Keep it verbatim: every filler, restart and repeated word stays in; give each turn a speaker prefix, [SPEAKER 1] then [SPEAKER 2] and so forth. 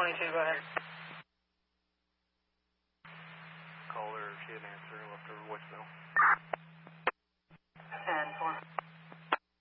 [SPEAKER 1] twenty-two, go ahead.
[SPEAKER 2] Called her, she didn't answer, left her a voicemail.